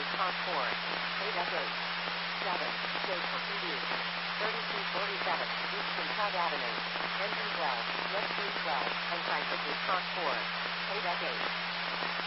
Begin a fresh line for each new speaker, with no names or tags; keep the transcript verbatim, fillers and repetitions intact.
Conch four. eight F eight. seven. J copy B. thirty-two forty-seven. Eastern Pratt Avenue. Engine twelve. Red Street twelve. And Francis Conch four. eight F eight.